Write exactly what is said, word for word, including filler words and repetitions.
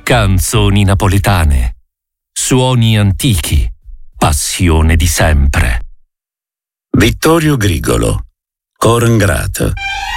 Canzoni napoletane, suoni antichi, passione di sempre. Vittorio Grigolo, Cor ingrato.